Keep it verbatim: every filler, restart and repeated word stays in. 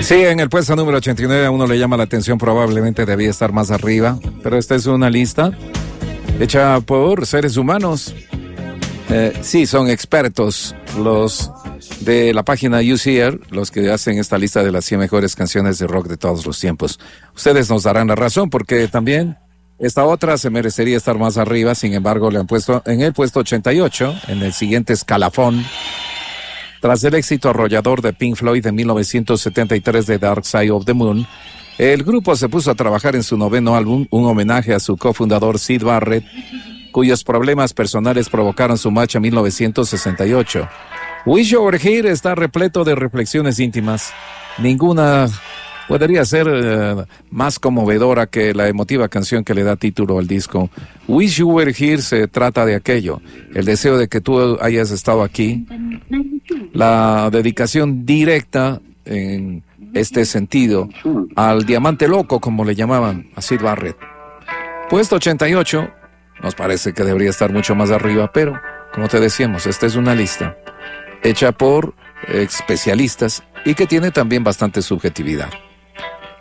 Sí, en el puesto número ochenta y nueve a uno le llama la atención, probablemente debía estar más arriba, pero esta es una lista hecha por seres humanos. Eh, sí, son expertos los de la página U C R, los que hacen esta lista de las cien mejores canciones de rock de todos los tiempos. Ustedes nos darán la razón, porque también esta otra se merecería estar más arriba, sin embargo le han puesto en el puesto ochenta y ocho, en el siguiente escalafón. Tras el éxito arrollador de Pink Floyd en mil novecientos setenta y tres de Dark Side of the Moon, el grupo se puso a trabajar en su noveno álbum, un homenaje a su cofundador Syd Barrett, cuyos problemas personales provocaron su marcha en mil novecientos sesenta y ocho. Wish You Were Here está repleto de reflexiones íntimas. Ninguna podría ser uh, más conmovedora que la emotiva canción que le da título al disco. Wish You Were Here se trata de aquello, el deseo de que tú hayas estado aquí, la dedicación directa en este sentido al diamante loco, como le llamaban a Syd Barrett. Puesto ochenta y ocho, nos parece que debería estar mucho más arriba, pero como te decíamos, esta es una lista hecha por especialistas y que tiene también bastante subjetividad.